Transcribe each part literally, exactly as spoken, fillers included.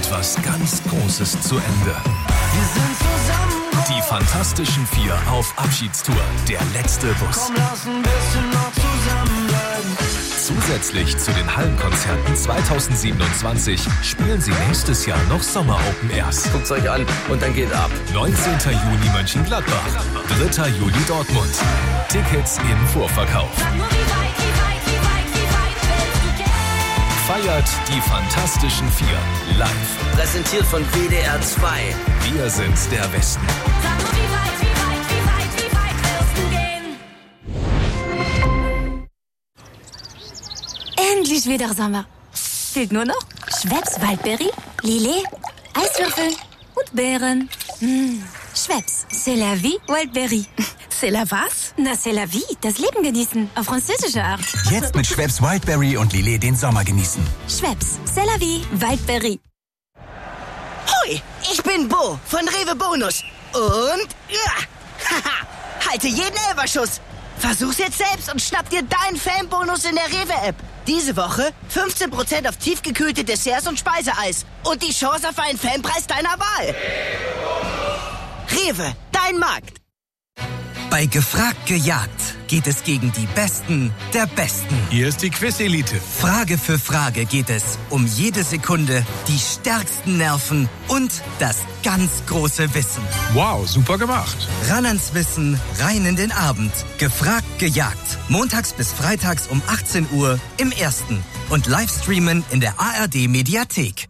etwas ganz Großes zu Ende. Wir sind zusammen. Die Fantastischen Vier auf Abschiedstour. Der letzte Bus. Komm, lass ein bisschen noch zusammenbleiben. Zusätzlich zu den Hallenkonzerten zweitausendsiebenundzwanzig spielen sie nächstes Jahr noch Sommer-Open Airs. Guckt's euch an und dann geht ab. neunzehnten Juni Mönchengladbach, dritten Juli Dortmund. Tickets im Vorverkauf. Feiert die Fantastischen Vier live. Präsentiert von W D R zwei. Wir sind der Westen. Endlich wieder Sommer. Fehlt nur noch Schweppes Waldberry, Lillet, Eiswürfel und Beeren. Mmh. Schweppes, c'est la vie, Waldberry. C'est la was? Na, c'est la vie, das Leben genießen, auf französische Art. Jetzt mit Schweppes Wildberry und Lillet den Sommer genießen. Schweppes, c'est la vie, Waldberry. Hui, ich bin Bo von Rewe Bonus. Und, ja, haha, halte jeden Elferschuss. Versuch's jetzt selbst und schnapp dir deinen Fanbonus in der Rewe-App. Diese Woche fünfzehn Prozent auf tiefgekühlte Desserts und Speiseeis. Und die Chance auf einen Fanpreis deiner Wahl. Rewe, dein Markt. Bei Gefragt gejagt geht es gegen die Besten der Besten. Hier ist die Quiz-Elite. Frage für Frage geht es um jede Sekunde, die stärksten Nerven und das ganz große Wissen. Wow, super gemacht. Ran ans Wissen, rein in den Abend. Gefragt gejagt. Montags bis freitags um achtzehn Uhr im Ersten. Und Livestreamen in der A R D-Mediathek.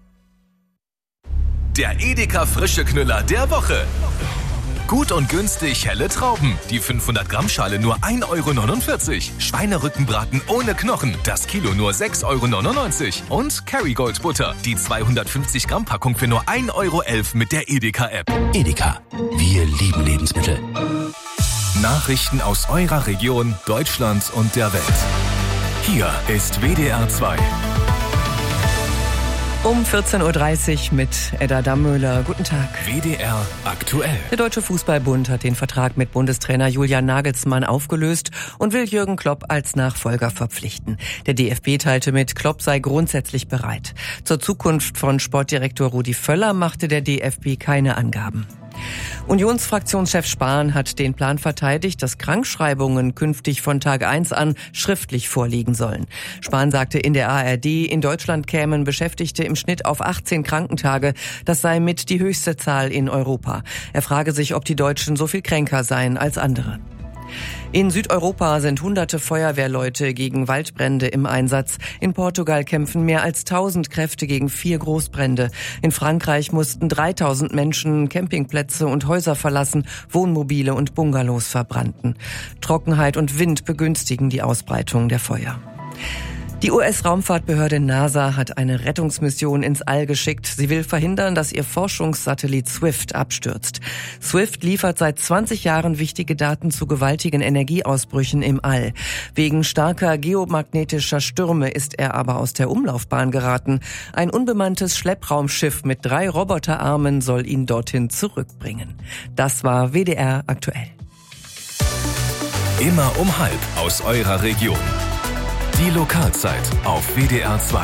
Der Edeka Frische Knüller der Woche. Gut und günstig helle Trauben. Die fünfhundert Gramm Schale nur ein Euro neunundvierzig. Schweinerückenbraten ohne Knochen. Das Kilo nur sechs Euro neunundneunzig. Und Kerrygold Butter. Die zweihundertfünfzig Gramm Packung für nur ein Euro elf mit der Edeka-App. Edeka. Wir lieben Lebensmittel. Nachrichten aus eurer Region, Deutschland und der Welt. Hier ist W D R zwei. Um vierzehn Uhr dreißig mit Edda Dammöhler. Guten Tag. W D R aktuell. Der Deutsche Fußballbund hat den Vertrag mit Bundestrainer Julian Nagelsmann aufgelöst und will Jürgen Klopp als Nachfolger verpflichten. Der D F B teilte mit, Klopp sei grundsätzlich bereit. Zur Zukunft von Sportdirektor Rudi Völler machte der D F B keine Angaben. Unionsfraktionschef Spahn hat den Plan verteidigt, dass Krankschreibungen künftig von Tag eins an schriftlich vorliegen sollen. Spahn sagte in der A R D, in Deutschland kämen Beschäftigte im Schnitt auf achtzehn Krankentage. Das sei mit die höchste Zahl in Europa. Er frage sich, ob die Deutschen so viel kränker seien als andere. In Südeuropa sind hunderte Feuerwehrleute gegen Waldbrände im Einsatz. In Portugal kämpfen mehr als tausend Kräfte gegen vier Großbrände. In Frankreich mussten dreitausend Menschen Campingplätze und Häuser verlassen, Wohnmobile und Bungalows verbrannten. Trockenheit und Wind begünstigen die Ausbreitung der Feuer. Die U S-Raumfahrtbehörde NASA hat eine Rettungsmission ins All geschickt. Sie will verhindern, dass ihr Forschungssatellit Swift abstürzt. Swift liefert seit zwanzig Jahren wichtige Daten zu gewaltigen Energieausbrüchen im All. Wegen starker geomagnetischer Stürme ist er aber aus der Umlaufbahn geraten. Ein unbemanntes Schleppraumschiff mit drei Roboterarmen soll ihn dorthin zurückbringen. Das war W D R aktuell. Immer um halb aus eurer Region. Die Lokalzeit auf W D R zwei.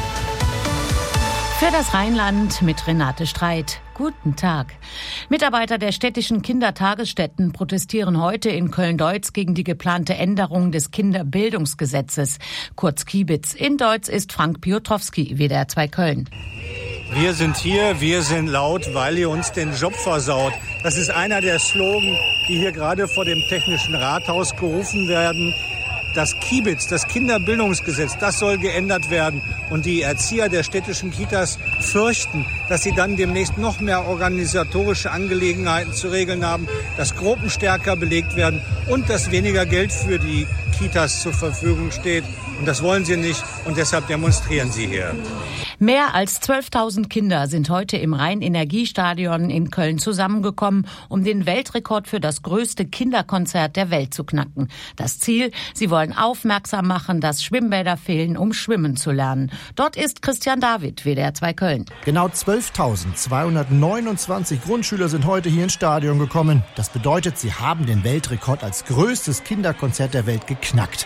Für das Rheinland mit Renate Streit. Guten Tag. Mitarbeiter der städtischen Kindertagesstätten protestieren heute in Köln-Deutz gegen die geplante Änderung des Kinderbildungsgesetzes, kurz Kiebitz. In Deutz ist Frank Piotrowski, W D R zwei Köln. Wir sind hier, wir sind laut, weil ihr uns den Job versaut. Das ist einer der Slogan, die hier gerade vor dem Technischen Rathaus gerufen werden. Das Kiebitz, das Kinderbildungsgesetz, das soll geändert werden. Und die Erzieher der städtischen Kitas fürchten, dass sie dann demnächst noch mehr organisatorische Angelegenheiten zu regeln haben, dass Gruppen stärker belegt werden und dass weniger Geld für die Kitas zur Verfügung steht. Und das wollen sie nicht und deshalb demonstrieren sie hier. Mehr als zwölftausend Kinder sind heute im Rhein-Energiestadion in Köln zusammengekommen, um den Weltrekord für das größte Kinderkonzert der Welt zu knacken. Das Ziel, sie wollen aufmerksam machen, dass Schwimmbäder fehlen, um schwimmen zu lernen. Dort ist Christian David, W D R zwei Köln. Genau zwölftausendzweihundertneunundzwanzig Grundschüler sind heute hier ins Stadion gekommen. Das bedeutet, sie haben den Weltrekord als größtes Kinderkonzert der Welt geknackt.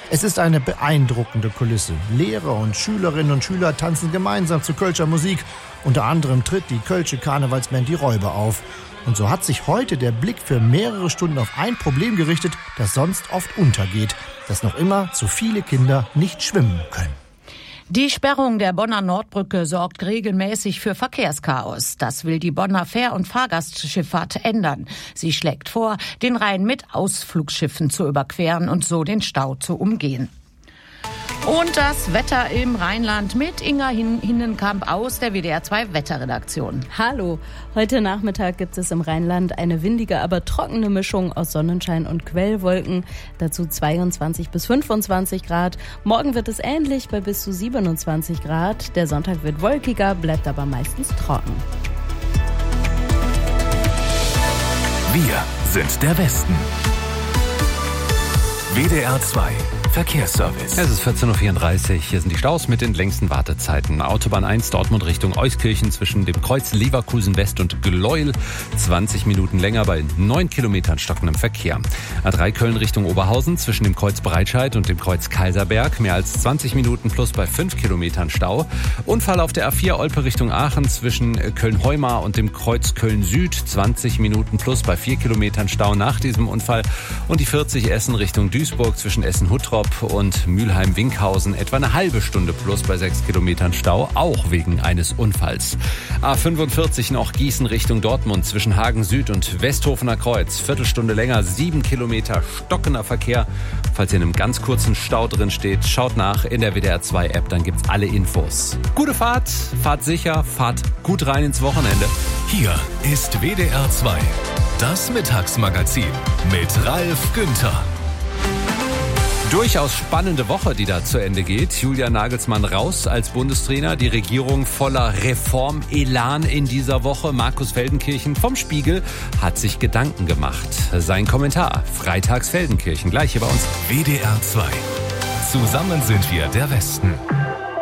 Es ist eine beeindruckende Kulisse. Lehrer und Schülerinnen und Schüler tanzen gemeinsam zu Kölscher Musik. Unter anderem tritt die Kölsche Karnevalsband Die Räuber auf. Und so hat sich heute der Blick für mehrere Stunden auf ein Problem gerichtet, das sonst oft untergeht, dass noch immer zu viele Kinder nicht schwimmen können. Die Sperrung der Bonner Nordbrücke sorgt regelmäßig für Verkehrschaos. Das will die Bonner Fähr- und Fahrgastschifffahrt ändern. Sie schlägt vor, den Rhein mit Ausflugsschiffen zu überqueren und so den Stau zu umgehen. Und das Wetter im Rheinland mit Inga Hinnenkamp aus der W D R zwei Wetterredaktion. Hallo, heute Nachmittag gibt es im Rheinland eine windige, aber trockene Mischung aus Sonnenschein und Quellwolken. Dazu zweiundzwanzig bis fünfundzwanzig Grad. Morgen wird es ähnlich bei bis zu siebenundzwanzig Grad. Der Sonntag wird wolkiger, bleibt aber meistens trocken. Wir sind der Westen. W D R zwei Verkehrsservice. Es ist vierzehn Uhr vierunddreißig. Hier sind die Staus mit den längsten Wartezeiten. Autobahn eins Dortmund Richtung Euskirchen zwischen dem Kreuz Leverkusen West und Gleuel. zwanzig Minuten länger bei neun Kilometern stockendem Verkehr. A drei Köln Richtung Oberhausen zwischen dem Kreuz Breitscheid und dem Kreuz Kaiserberg. Mehr als zwanzig Minuten plus bei fünf Kilometern Stau. Unfall auf der A vier Olpe Richtung Aachen zwischen Köln-Heumar und dem Kreuz Köln Süd. zwanzig Minuten plus bei vier Kilometern Stau nach diesem Unfall. Und die vierzig Essen Richtung Duisburg zwischen Essen-Huttrop und Mülheim-Winkhausen etwa eine halbe Stunde plus bei sechs Kilometern Stau, auch wegen eines Unfalls. A fünfundvierzig noch Gießen Richtung Dortmund zwischen Hagen Süd und Westhofener Kreuz. Viertelstunde länger, sieben Kilometer stockender Verkehr. Falls ihr in einem ganz kurzen Stau drin steht, schaut nach in der W D R zwei App, dann gibt's alle Infos. Gute Fahrt, fahrt sicher, fahrt gut rein ins Wochenende. Hier ist W D R zwei, das Mittagsmagazin mit Ralf Günther. Durchaus spannende Woche, die da zu Ende geht. Julian Nagelsmann raus als Bundestrainer. Die Regierung voller Reformelan in dieser Woche. Markus Feldenkirchen vom Spiegel hat sich Gedanken gemacht. Sein Kommentar. Freitags Feldenkirchen. Gleich hier bei uns. W D R zwei. Zusammen sind wir der Westen.